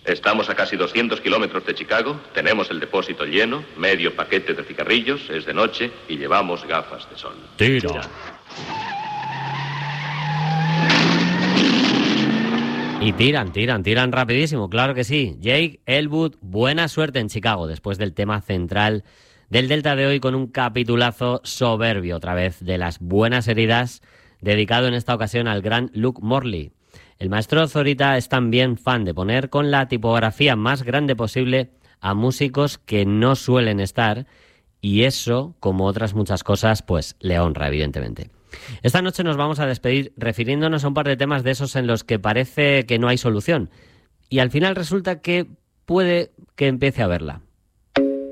Estamos a casi 200 kilómetros de Chicago, tenemos el depósito lleno, medio paquete de cigarrillos, es de noche y llevamos gafas de sol. Tira. Y tiran rapidísimo, claro que sí. Jake Elwood, buena suerte en Chicago, después del tema central del Delta de hoy, con un capitulazo soberbio, otra vez, de las buenas heridas, dedicado en esta ocasión al gran Luke Morley. El maestro Zorita es también fan de poner con la tipografía más grande posible a músicos que no suelen estar, y eso, como otras muchas cosas, pues le honra, evidentemente. Esta noche nos vamos a despedir refiriéndonos a un par de temas de esos en los que parece que no hay solución, y al final resulta que puede que empiece a verla.